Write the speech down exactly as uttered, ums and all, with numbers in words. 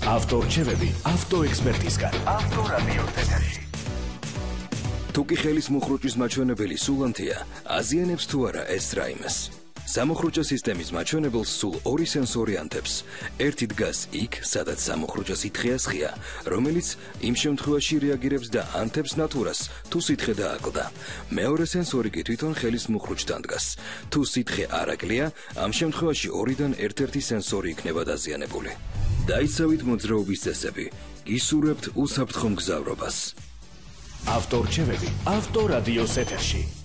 ავტორჩევები ავტოექსპერტისგან. ავტორადიოს ეთერში. თუკი ხელის მოხრუჭის მაჩვენებელი სულანთია, აზიანებს თუ არა ეს რაიმეს. სამოხრუჭა სისტემის მაჩვენებელს სულ ორი სენსორი ანთებს. ერთი დგას იქ, სადაც სამოხრუჭა სითხეა სხია, რომელიც იმ შემთხვევაში რეაგირებს და ანთებს ნატურას, თუ სითხე დააკლდა. მეორე სენსორი კი თვითონ ხელის მოხრუჭთან დგას. თუ სითხე არ აკლია, ამ შემთხვევაში ორიდან ერთ-ერთი სენსორი იქნება დაზიანებული. დაიცავით მოძრაობის წესები, გისურვებთ უსაფრთხო მგზავრობას. ავტორჩევები ავტორადიოს ეთერში.